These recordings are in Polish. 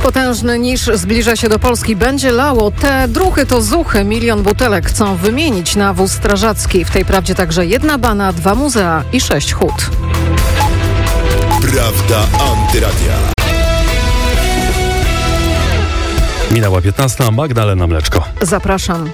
Potężny niż zbliża się do Polski. Będzie lało. Te druchy to zuchy. 1 milion butelek chcą wymienić na wóz strażacki. W tej prawdzie także 1 bana, 2 muzea i 6 hut. Prawda Antyradia. Minęła 15, Magdalena Mleczko. Zapraszam.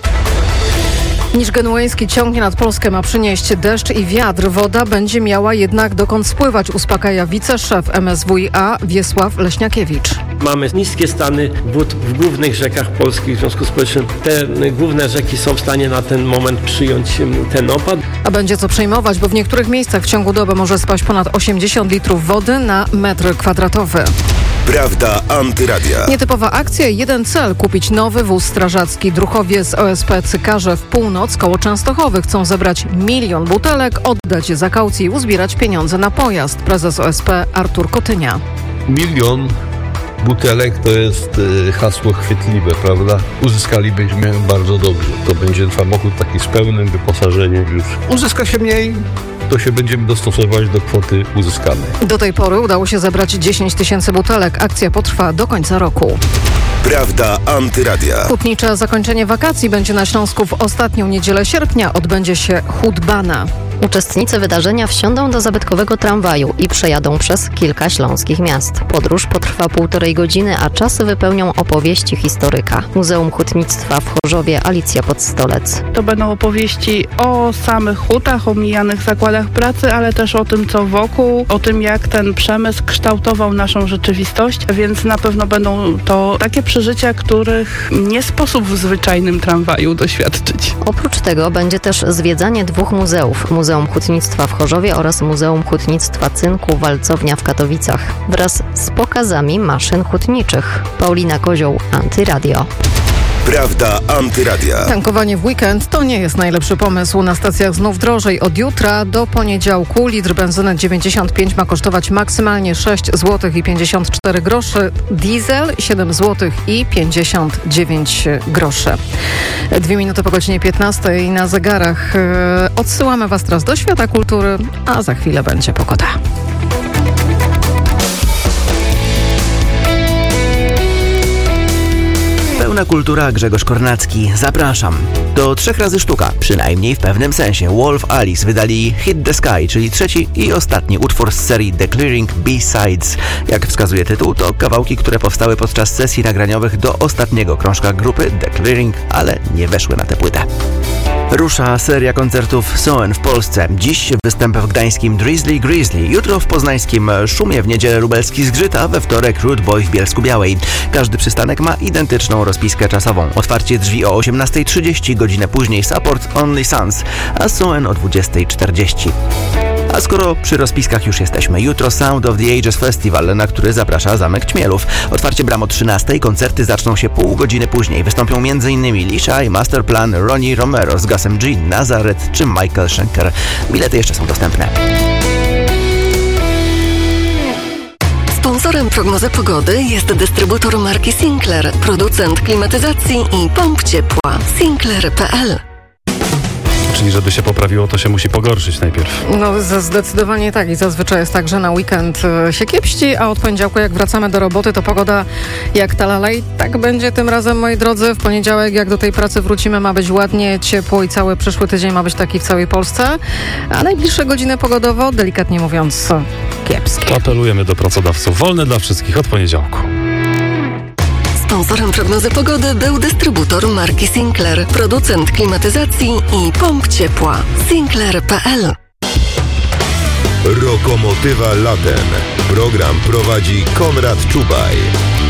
Niż genueński ciągnie nad Polskę, ma przynieść deszcz i wiatr. Woda będzie miała jednak dokąd spływać, uspokaja wiceszef MSWiA Wiesław Leśniakiewicz. Mamy niskie stany wód w głównych rzekach polskich, w związku z powyższym te główne rzeki są w stanie na ten moment przyjąć ten opad. A będzie co przejmować, bo w niektórych miejscach w ciągu doby może spaść ponad 80 litrów wody na metr kwadratowy. Prawda Antyradia. Nietypowa akcja, jeden cel: kupić nowy wóz strażacki. Druhowie z OSP Cykarze w północ koło Częstochowy chcą zebrać 1 milion butelek, oddać je za kaucję i uzbierać pieniądze na pojazd. Prezes OSP Artur Kotynia. 1 milion butelek to jest hasło chwytliwe, prawda? Uzyskalibyśmy bardzo dobrze. To będzie samochód taki z pełnym wyposażeniem już. Uzyska się mniej, to się będziemy dostosować do kwoty uzyskanej. Do tej pory udało się zebrać 10 000 butelek. Akcja potrwa do końca roku. Prawda Antyradia. Hutnicze zakończenie wakacji będzie na Śląsku w ostatnią niedzielę sierpnia. Odbędzie się Hut Bana. Uczestnicy wydarzenia wsiądą do zabytkowego tramwaju i przejadą przez kilka śląskich miast. Podróż potrwa 1,5 godziny, a czasy wypełnią opowieści historyka. Muzeum Hutnictwa w Chorzowie, Alicja Podstolec. To będą opowieści o samych hutach, o mijanych zakładach pracy, ale też o tym, co wokół, o tym, jak ten przemysł kształtował naszą rzeczywistość, więc na pewno będą to takie przeżycia, których nie sposób w zwyczajnym tramwaju doświadczyć. Oprócz tego będzie też zwiedzanie 2 muzeów. Muzeum Hutnictwa w Chorzowie oraz Muzeum Hutnictwa Cynku Walcownia w Katowicach wraz z pokazami maszyn hutniczych. Paulina Kozioł, Antyradio. Prawda Antyradia. Tankowanie w weekend to nie jest najlepszy pomysł. Na stacjach znów drożej. Od jutra do poniedziałku litr benzyny 95 ma kosztować maksymalnie 6 zł i 54 groszy. Diesel 7 zł i 59 groszy. 2 minuty po godzinie 15 na zegarach. Odsyłamy Was teraz do świata kultury, a za chwilę będzie pogoda. Pełna kultura, Grzegorz Kornacki. Zapraszam. To 3 razy sztuka, przynajmniej w pewnym sensie. Wolf Alice wydali Hit the Sky, czyli 3. i ostatni utwór z serii The Clearing B-Sides. Jak wskazuje tytuł, to kawałki, które powstały podczas sesji nagraniowych do ostatniego krążka grupy The Clearing, ale nie weszły na tę płytę. Rusza seria koncertów Soen w Polsce. Dziś występ w gdańskim Drizzly Grizzly, jutro w poznańskim Szumie, w niedzielę lubelski Zgrzyt, a we wtorek Rude Boy w Bielsku-Białej. Każdy przystanek ma identyczną rozpiskę czasową. Otwarcie drzwi o 18:30, godzinę później Support Only Sons, a Soen o 20:40. A skoro przy rozpiskach już jesteśmy, jutro Sound of the Ages Festival, na który zaprasza Zamek Ćmielów. Otwarcie bram o 13:00, koncerty zaczną się pół godziny później. Wystąpią m.in. Lisha i Masterplan, Ronnie Romero z Gusem G, Nazareth czy Michael Schenker. Bilety jeszcze są dostępne. Sponsorem prognozy pogody jest dystrybutor marki Sinclair, producent klimatyzacji i pomp ciepła. Sinclair.pl. Czyli żeby się poprawiło, to się musi pogorszyć najpierw. No zdecydowanie tak i zazwyczaj jest tak, że na weekend się kiepści, a od poniedziałku jak wracamy do roboty, to pogoda jak talalej. Tak będzie tym razem, moi drodzy. W poniedziałek jak do tej pracy wrócimy, ma być ładnie, ciepło i cały przyszły tydzień ma być taki w całej Polsce, a najbliższe godziny pogodowo, delikatnie mówiąc, kiepskie. Apelujemy do pracodawców. Wolne dla wszystkich od poniedziałku. Sponsorem prognozy pogody był dystrybutor marki Sinclair, producent klimatyzacji i pomp ciepła. Sinclair.pl. Lokomotywa latem. Program prowadzi Konrad Czubaj.